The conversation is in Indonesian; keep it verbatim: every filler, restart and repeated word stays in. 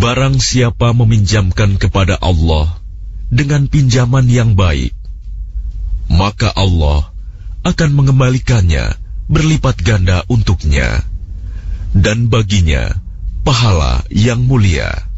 Barang siapa meminjamkan kepada Allah dengan pinjaman yang baik, maka Allah akan mengembalikannya berlipat ganda untuknya, dan baginya pahala yang mulia.